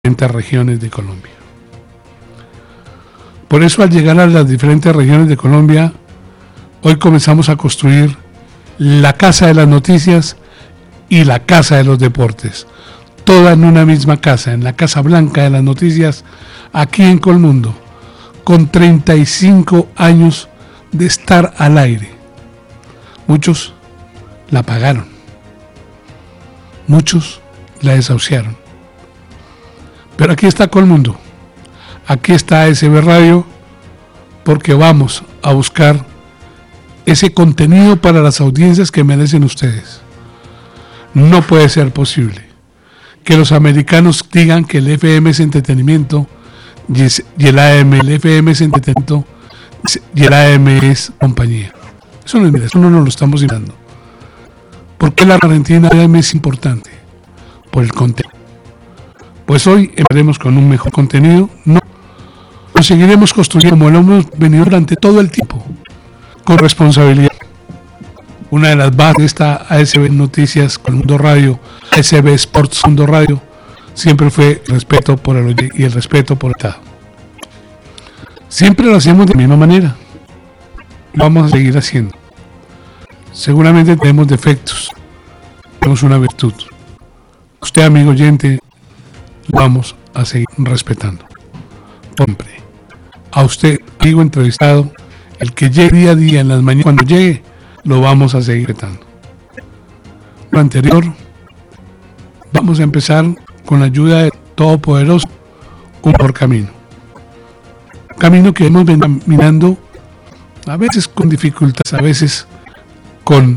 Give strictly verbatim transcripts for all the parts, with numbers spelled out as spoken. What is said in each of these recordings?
diferentes regiones de Colombia. Por eso, al llegar a las diferentes regiones de Colombia, hoy comenzamos a construir la Casa de las Noticias y la Casa de los Deportes, toda en una misma casa, en la Casa Blanca de las Noticias, aquí en Colmundo, con treinta y cinco años de estar al aire. Muchos la pagaron, muchos la desahuciaron, pero aquí está Colmundo, aquí está A S B Radio, porque vamos a buscar ese contenido para las audiencias que merecen ustedes. No puede ser posible que los americanos digan que el F M es entretenimiento y el A M, el F M es entretenimiento y el A M es compañía. Eso no es verdad, eso no nos lo estamos imaginando. ¿Por qué la Argentina A M es importante? Por el contenido. Pues hoy empezaremos con un mejor contenido. No, lo seguiremos construyendo como lo hemos venido durante todo el tiempo, con responsabilidad. Una de las bases de esta A S B Noticias Colmundo Radio, A S B Sports Mundo Radio, siempre fue el respeto por el oyente y el respeto por el Estado. Siempre lo hacemos de la misma manera. Lo vamos a seguir haciendo. Seguramente tenemos defectos, tenemos una virtud. Usted, amigo oyente, lo vamos a seguir respetando. Siempre. A usted, amigo entrevistado, el que llegue día a día en las mañanas, cuando llegue, lo vamos a seguir respetando. Lo anterior, vamos a empezar con la ayuda de Todopoderoso, un mejor camino. Un camino que hemos venido caminando, a veces con dificultades, a veces con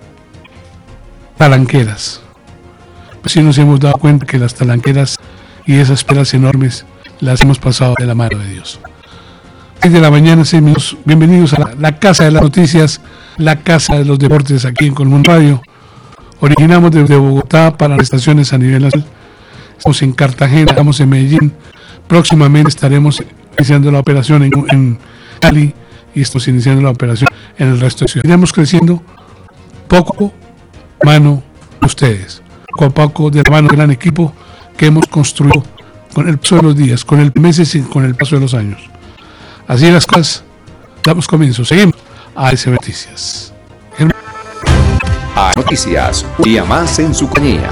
talanqueras. Pues sí nos hemos dado cuenta que las talanqueras y esas peras enormes las hemos pasado de la mano de Dios. seis de la mañana, seis minutos. Bienvenidos a la, la Casa de las Noticias, la Casa de los Deportes aquí en Colmundo Radio. Originamos desde Bogotá para las estaciones a nivel nacional. Estamos en Cartagena, estamos en Medellín. Próximamente estaremos iniciando la operación en, en Cali y estamos iniciando la operación en el resto de ciudades. Iremos creciendo poco a mano de ustedes, poco a poco de la mano del gran equipo que hemos construido con el paso de los días, con el meses y con el paso de los años. Así las cosas, damos comienzo. Seguimos a A S B Noticias. Germán. A Noticias, un día más en su compañía.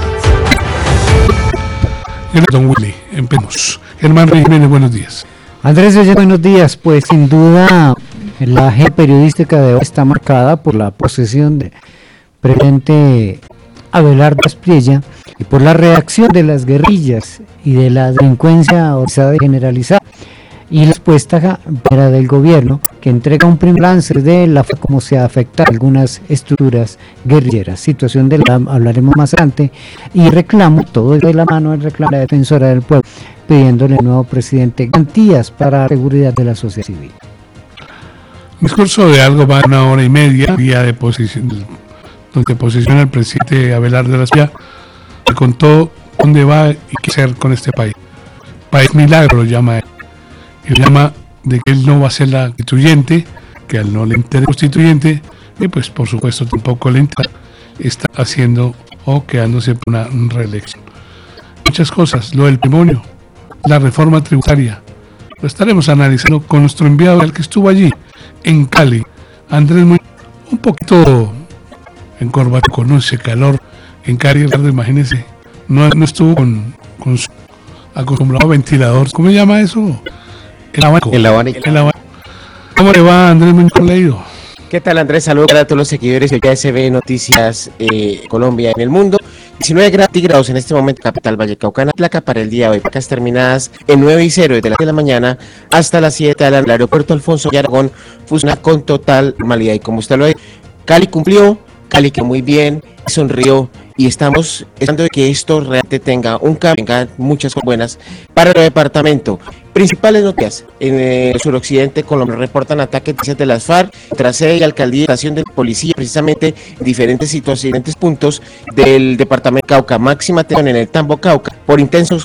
Don Willy, empecemos. Germán Jiménez, buenos días. Andrés, buenos días. Pues sin duda la agenda periodística de hoy está marcada por la posesión de presidente Abelardo Asprilla y por la reacción de las guerrillas y de la delincuencia organizada y generalizada, y la respuesta del gobierno, que entrega un primer lance de la cómo se afecta a algunas estructuras guerrilleras, situación de la hablaremos más adelante, y reclamo, todo de la mano del reclamo de la defensora del pueblo, pidiéndole al nuevo presidente garantías para la seguridad de la sociedad civil. Un discurso de algo va a una hora y media, día de posición, donde posiciona el presidente Abelardo Asprilla, le contó dónde va y qué hacer con este país. País milagro lo llama él. Y llama de que él no va a ser la constituyente, que a él no le interesa constituyente, y pues por supuesto tampoco le interesa, está haciendo o quedándose por una reelección. Muchas cosas, lo del patrimonio, la reforma tributaria, lo estaremos analizando con nuestro enviado, el que estuvo allí, en Cali, Andrés Muñoz, un poquito encorvado con ese calor en Cali, imagínense, no, no estuvo con, con su acostumbrado ventilador, ¿cómo se llama eso? El abanico. El abanico. El abanico. ¿Cómo le va, Andrés Muñoz Leído? ¿Qué tal, Andrés? Saludos a todos los seguidores de A S B Noticias eh, Colombia en el mundo. diecinueve grados en este momento, capital Vallecaucana. Placa para el día de hoy, placas terminadas en nueve y cero desde las diez de la mañana hasta las siete de la noche. El aeropuerto Alfonso y Aragón funciona con total normalidad. Y como usted lo ve, Cali cumplió, Cali quedó muy bien, sonrió. Y estamos esperando de que esto realmente tenga un cambio, tenga muchas cosas buenas para el departamento. Principales noticias: en el suroccidente Colombia reportan ataques de las FARC, tras y alcaldía y estación de policía, precisamente en diferentes situaciones, diferentes puntos del departamento de Cauca. Máxima atención en el Tambo Cauca por intensos